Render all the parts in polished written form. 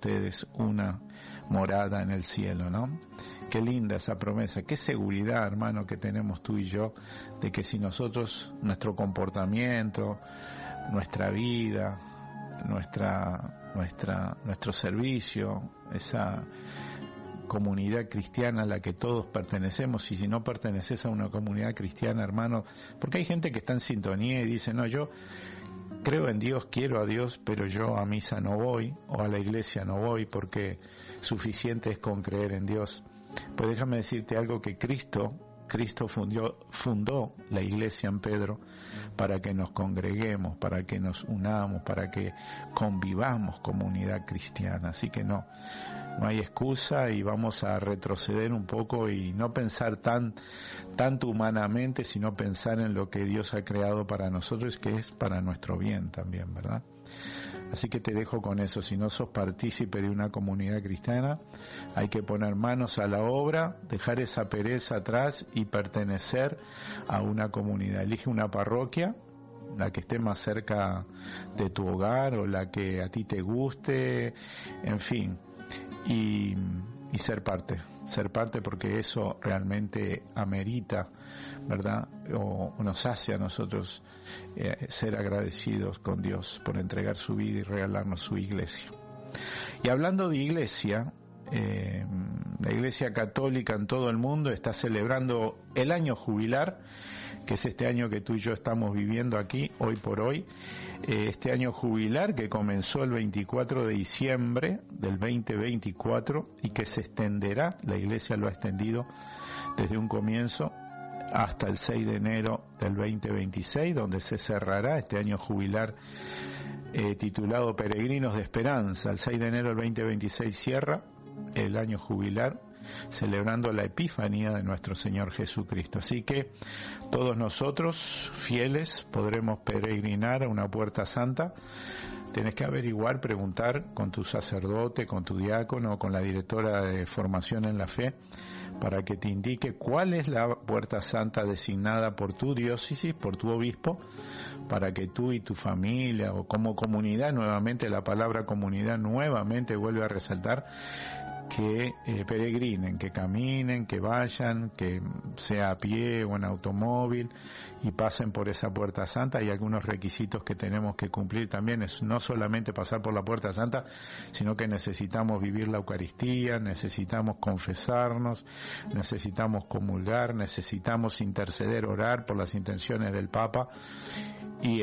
ustedes una morada en el cielo, ¿no? Qué linda esa promesa, qué seguridad, hermano, que tenemos tú y yo, de que si nosotros, nuestro comportamiento, nuestra vida, nuestro servicio, esa comunidad cristiana a la que todos pertenecemos, y si no perteneces a una comunidad cristiana, hermano, porque hay gente que está en sintonía y dice, no, yo creo en Dios, quiero a Dios, pero yo a misa no voy, o a la iglesia no voy, porque suficiente es con creer en Dios. Pues déjame decirte algo, que Cristo fundó la iglesia en Pedro para que nos congreguemos, para que nos unamos, para que convivamos como unidad cristiana. Así que no hay excusa, y vamos a retroceder un poco y no pensar tanto humanamente, sino pensar en lo que Dios ha creado para nosotros, que es para nuestro bien también, ¿verdad? Así que te dejo con eso. Si no sos partícipe de una comunidad cristiana, hay que poner manos a la obra, dejar esa pereza atrás y pertenecer a una comunidad. Elige una parroquia, la que esté más cerca de tu hogar o la que a ti te guste, en fin, y ser parte, porque eso realmente amerita, ¿verdad? O nos hace a nosotros ser agradecidos con Dios por entregar su vida y regalarnos su iglesia. Y hablando de iglesia, la Iglesia Católica en todo el mundo está celebrando el año jubilar, que es este año que tú y yo estamos viviendo aquí, hoy por hoy, este año jubilar que comenzó el 24 de diciembre del 2024 y que se extenderá, la Iglesia lo ha extendido desde un comienzo hasta el 6 de enero del 2026, donde se cerrará este año jubilar titulado Peregrinos de Esperanza. El 6 de enero del 2026 cierra el año jubilar, celebrando la Epifanía de nuestro Señor Jesucristo. Así que todos nosotros, fieles, podremos peregrinar a una puerta santa. Tenés que averiguar, preguntar con tu sacerdote, con tu diácono, con la directora de formación en la fe, para que te indique cuál es la puerta santa designada por tu diócesis, por tu obispo, para que tú y tu familia, o como comunidad, nuevamente la palabra comunidad nuevamente vuelve a resaltar, que peregrinen, que caminen, que vayan, que sea a pie o en automóvil, y pasen por esa puerta santa. Hay algunos requisitos que tenemos que cumplir también, es no solamente pasar por la puerta santa, sino que necesitamos vivir la Eucaristía, necesitamos confesarnos, necesitamos comulgar, necesitamos interceder, orar por las intenciones del Papa, y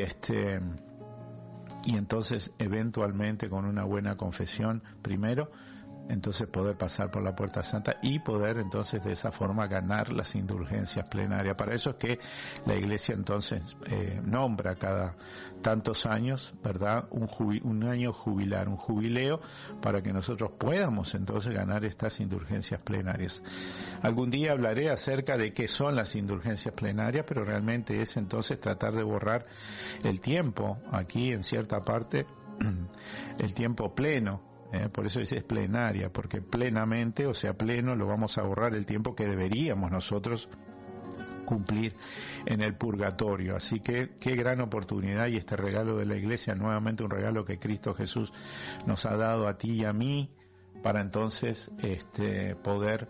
entonces eventualmente con una buena confesión primero, entonces poder pasar por la puerta santa y poder entonces de esa forma ganar las indulgencias plenarias. Para eso es que la Iglesia entonces nombra cada tantos años, ¿verdad?, un año jubilar, un jubileo, para que nosotros podamos entonces ganar estas indulgencias plenarias. Algún día hablaré acerca de qué son las indulgencias plenarias, pero realmente es entonces tratar de borrar el tiempo, aquí en cierta parte, el tiempo pleno. Por eso es plenaria, porque plenamente, o sea, pleno, lo vamos a ahorrar el tiempo que deberíamos nosotros cumplir en el purgatorio. Así que qué gran oportunidad, y este regalo de la Iglesia, nuevamente un regalo que Cristo Jesús nos ha dado a ti y a mí, para entonces poder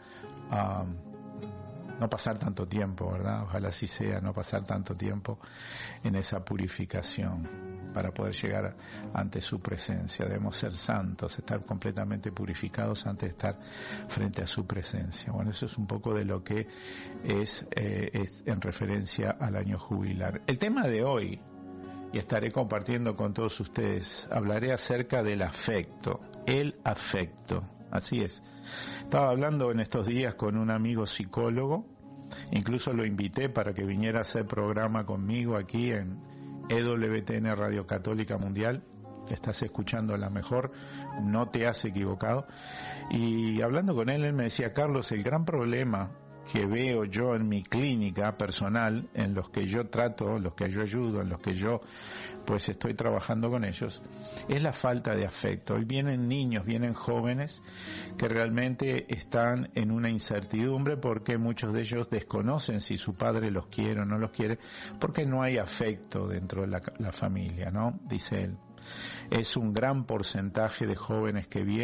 no pasar tanto tiempo, ¿verdad? Ojalá así sea, no pasar tanto tiempo en esa purificación, para poder llegar ante su presencia. Debemos ser santos, estar completamente purificados antes de estar frente a su presencia. Bueno, eso es un poco de lo que es en referencia al año jubilar. El tema de hoy, y estaré compartiendo con todos ustedes, hablaré acerca del afecto, el afecto. Así es. Estaba hablando en estos días con un amigo psicólogo, incluso lo invité para que viniera a hacer programa conmigo aquí en EWTN Radio Católica Mundial. Estás escuchando la mejor, no te has equivocado. Y hablando con él me decía: Carlos, el gran problema que veo yo en mi clínica personal, en los que yo trato, en los que yo ayudo, en los que yo pues estoy trabajando con ellos, es la falta de afecto. Y vienen niños, vienen jóvenes que realmente están en una incertidumbre, porque muchos de ellos desconocen si su padre los quiere o no los quiere, porque no hay afecto dentro de la familia, ¿no? Dice él. Es un gran porcentaje de jóvenes que vienen